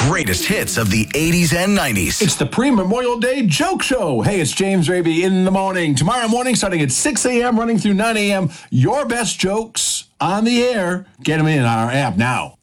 greatest hits of the 80s and 90s. It's the pre-Memorial Day joke show. Hey, it's James Raby in the morning. Tomorrow morning, starting at 6 a.m., running through 9 a.m., your best jokes on the air. Get them in our app now.